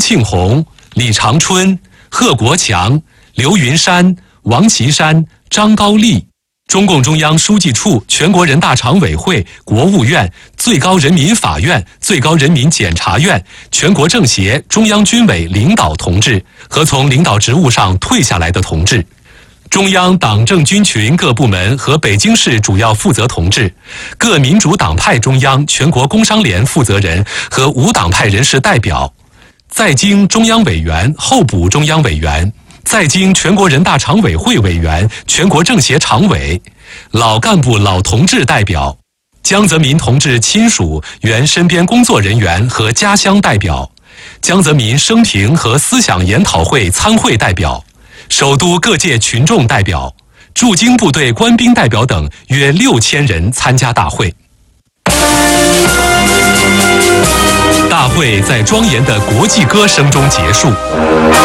庆红、李长春、贺国强、刘云山、王岐山、张高丽。中共中央书记处、全国人大常委会、国务院、最高人民法院、最高人民检察院、全国政协、中央军委领导同志和从领导职务上退下来的同志，中央党政军群各部门和北京市主要负责同志，各民主党派中央、全国工商联负责人和无党派人士代表，在京中央委员、候补中央委员，在京全国人大常委会委员、全国政协常委，老干部老同志代表，江泽民同志亲属、原身边工作人员和家乡代表，江泽民生平和思想研讨会参会代表，首都各界群众代表，驻京部队官兵代表等约6000人参加大会。大会在庄严的国际歌声中结束。